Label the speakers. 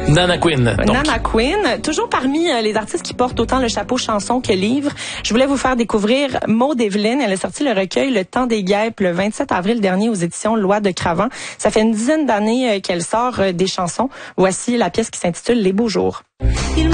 Speaker 1: Nana Queen.
Speaker 2: Nana Queen, toujours parmi les artistes qui portent autant le chapeau chanson que livre. Je voulais vous faire découvrir Maude Evelyne. Elle a sorti le recueil Le Temps des Guêpes le 27 avril dernier aux éditions Loi de Cravant. Ça fait une dizaine d'années qu'elle sort des chansons. Voici la pièce qui s'intitule Les Beaux Jours.
Speaker 3: Il